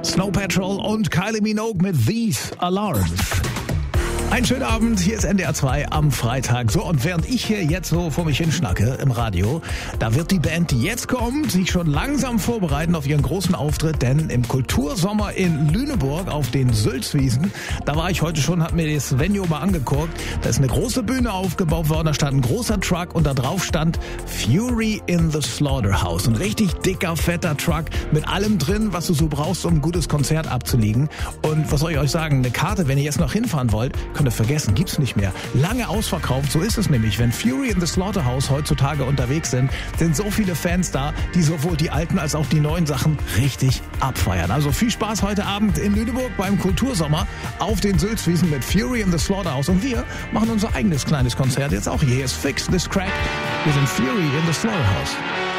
Snow Patrol und Kylie Minogue mit These Alarms. Einen schönen Abend, hier ist NDR 2 am Freitag. So, und während ich hier jetzt so vor mich hinschnacke im Radio, da wird die Band, die jetzt kommt, sich schon langsam vorbereiten auf ihren großen Auftritt, denn im Kultursommer in Lüneburg auf den Sülzwiesen, da war ich heute schon, hab mir das Venue mal angeguckt, da ist eine große Bühne aufgebaut worden, da stand ein großer Truck und da drauf stand Fury in the Slaughterhouse. Ein richtig dicker, fetter Truck mit allem drin, was du so brauchst, um ein gutes Konzert abzulegen. Und was soll ich euch sagen, eine Karte, wenn ihr jetzt noch hinfahren wollt, könnt ihr vergessen, gibt's nicht mehr. Lange ausverkauft, so ist es nämlich. Wenn Fury in the Slaughterhouse heutzutage unterwegs sind so viele Fans da, die sowohl die alten als auch die neuen Sachen richtig abfeiern. Also viel Spaß heute Abend in Lüneburg beim Kultursommer auf den Sülzwiesen mit Fury in the Slaughterhouse. Und wir machen unser eigenes kleines Konzert jetzt auch hier. Hier ist Fix This Crack. Wir sind Fury in the Slaughterhouse.